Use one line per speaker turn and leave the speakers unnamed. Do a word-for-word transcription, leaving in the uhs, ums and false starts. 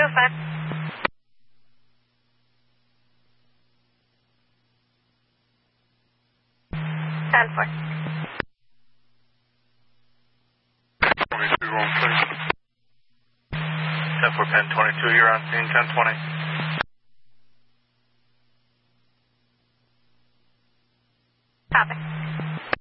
oh five. ten four.
twenty-two, one six. ten four, ten twenty-two, you're on scene, ten twenty.